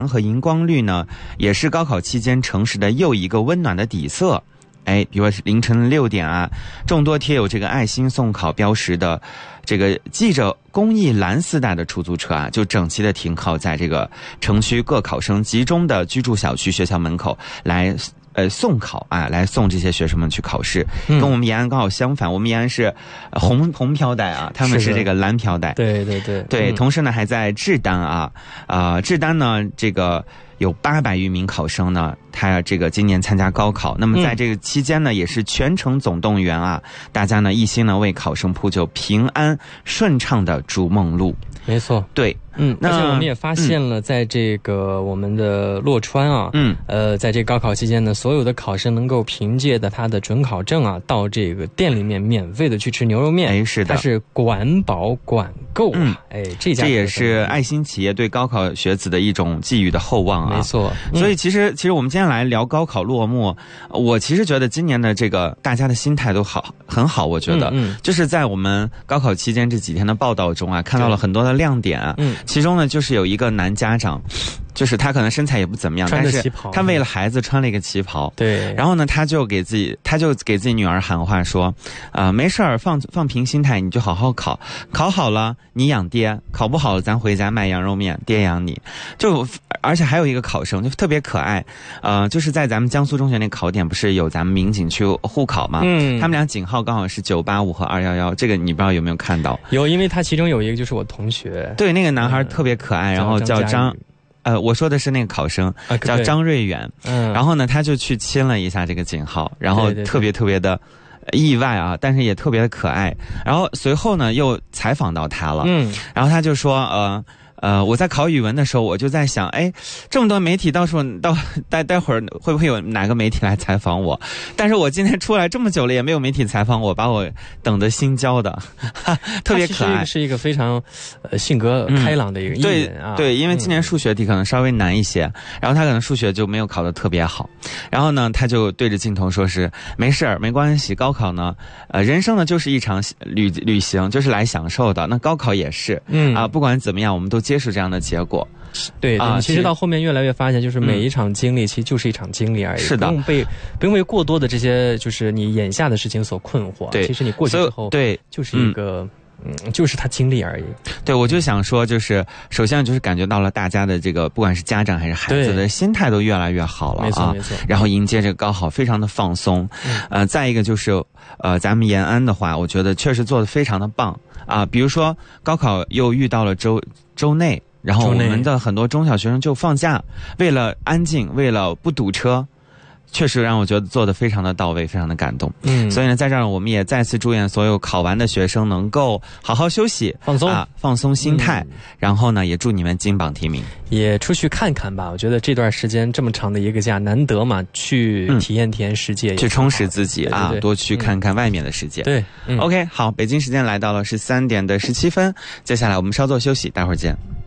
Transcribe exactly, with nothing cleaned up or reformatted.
和荧光绿呢，也是高考期间城市的又一个温暖的底色。哎，比如说凌晨六点啊，众多贴有这个爱心送考标识的这个系着公益蓝丝带的出租车啊，就整齐的停靠在这个城区各考生集中的居住小区学校门口来呃送考啊，来送这些学生们去考试。嗯、跟我们延安刚好相反，我们延安是红红飘带啊，他们是这个蓝飘带。 对对对对、 嗯， 同时呢还在志丹啊啊、呃、志丹呢这个有八百余名考生呢，他这个今年参加高考。那么在这个期间呢，嗯、也是全城总动员啊，大家呢一心呢为考生铺就平安顺畅的逐梦路。 没错， 对。 嗯，而且我们也发现了，在这个我们的洛川啊，嗯，呃，在这个高考期间呢，所有的考生能够凭借的他的准考证啊，到这个店里面免费的去吃牛肉面。 哎，是的， 它是管饱管够啊。嗯、哎，这家这也是爱心企业对高考学子的一种寄予的厚望啊。 没错， 嗯、所以其实其实我们今天来聊高考落幕，我其实觉得今年的这个大家的心态都好很好，我觉得，嗯，嗯就是在我们高考期间这几天的报道中啊，看到了很多的亮点啊，嗯，其中呢就是有。有一个男家长，就是他可能身材也不怎么样，但是他为了孩子穿了一个旗袍， 对， 然后呢，他就给自己，他就给自己女儿喊话说，啊、呃，没事儿，放放平心态，你就好好考，考好了你养爹，考不好了咱回家卖羊肉面，爹养你。就而且还有一个考生就特别可爱，呃，就是在咱们江苏中学那考点不是有咱们民警去互考吗？嗯，他们俩警号刚好是九八五和二一一，这个你不知道有没有看到？ 有，因为他其中有一个就是我同学， 对，那个男孩特别可爱，嗯、然后叫张。呃，我说的是那个考生，啊、叫张瑞远，嗯，然后呢，他就去亲了一下这个警号，然后特别特别的意外啊，但是也特别的可爱。然后随后呢，又采访到他了，嗯，然后他就说，呃。呃，我在考语文的时候，我就在想，哎，这么多媒体，到时候到待待会儿会不会有哪个媒体来采访我？但是我今天出来这么久了，也没有媒体采访我，把我等得心焦的，哈特别可爱。 他是一个非常呃性格开朗的一个艺人啊。 嗯、对, 对，因为今年数学题可能稍微难一些，嗯、然后他可能数学就没有考得特别好，然后呢，他就对着镜头说是没事儿，没关系，高考呢，呃，人生呢就是一场旅旅行，就是来享受的。那高考也是，嗯啊、呃，不管怎么样，我们都接受这样的结果。 对，啊，其实到后面越来越发现，就是每一场经历其实就是一场经历而已，是的，不用被不用为过多的这些就是你眼下的事情所困惑。对，其实你过去之后， 对， 就是一个。嗯，就是他经历而已。 对，我就想说，就是首先就是感觉到了大家的这个，不管是家长还是孩子的心态都越来越好了啊， 没错没错。 然后迎接这个高考，非常的放松。嗯、呃，再一个就是，呃，咱们延安的话，我觉得确实做得非常的棒啊。比如说高考又遇到了周周内，然后我们的很多中小学生就放假，为了安静，为了不堵车。确实让我觉得做得非常的到位，非常的感动。嗯，所以呢，在这儿我们也再次祝愿所有考完的学生能够好好休息、 放松啊，放松心态。嗯、然后呢，也祝你们金榜题名， 也出去看看吧。我觉得这段时间这么长的一个假，难得嘛，去体验体验世界， 嗯、去充实自己啊， 对对对， 多去看看外面的世界。 对、嗯、 ，OK， 好，北京时间来到了十三点的十七分，接下来我们稍作休息，待会儿见。